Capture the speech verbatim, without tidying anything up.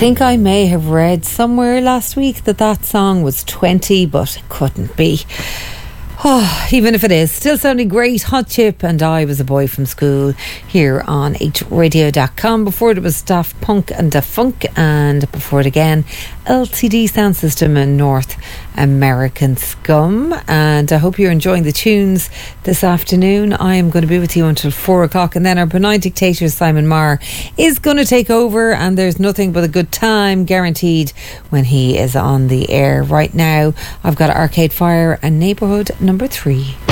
think I may have read somewhere last week that that song was twenty, but it couldn't be. Oh, even if it is, still sounding great. Hot Chip and I Was a Boy from School here on H radio dot com. Before it was Daft Punk and Da Funk, and before it again L C D Sound System and North American Scum. And I hope you're enjoying the tunes this afternoon. I am going to be with you until four o'clock, and then our benign dictator Simon Marr is going to take over, and there's nothing but a good time guaranteed when he is on the air. Right now I've got Arcade Fire and Neighbourhood number three.